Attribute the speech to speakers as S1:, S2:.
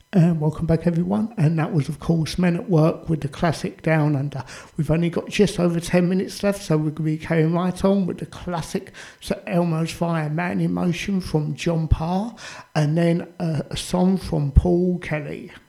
S1: And welcome back, everyone. And that was, of course, Men at Work with the classic Down Under. We've only got just over 10 minutes left, so we're going to be carrying right on with the classic Sir Elmo's Fire, Man in Motion from John Parr, and then a song from Paul Kelly.